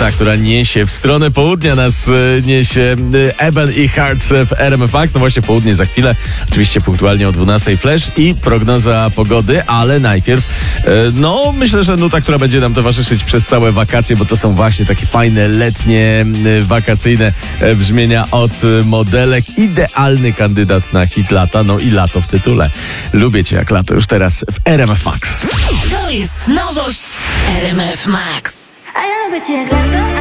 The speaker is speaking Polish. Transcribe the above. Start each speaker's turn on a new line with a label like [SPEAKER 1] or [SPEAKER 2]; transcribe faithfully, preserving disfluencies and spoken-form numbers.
[SPEAKER 1] nuta, która niesie w stronę południa nas e, niesie e, Eben i Hearts w R M F Max. No właśnie południe za chwilę, oczywiście punktualnie o dwunastej Flash i prognoza pogody, ale najpierw e, no myślę, że nuta, która będzie nam towarzyszyć przez całe wakacje, bo to są właśnie takie fajne, letnie, e, wakacyjne e, brzmienia od e, modelek. Idealny kandydat na hit lata, no i lato w tytule. Lubię cię jak lato, już teraz w R M F Max.
[SPEAKER 2] To jest nowość R M F Max.
[SPEAKER 3] A ja lubię cię jak lato.